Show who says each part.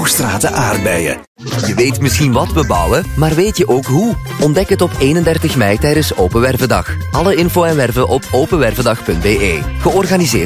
Speaker 1: Hoogstraten aardbeien.
Speaker 2: Je weet misschien wat we bouwen, maar weet je ook hoe? Ontdek het op 31 mei tijdens Open Wervendag. Alle info en werven op openwervendag.be. Georganiseerd